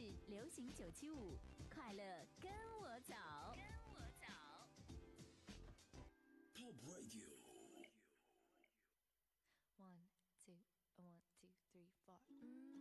流行975，快乐跟我走。 Pop Radio。 1 2 1 2 3 4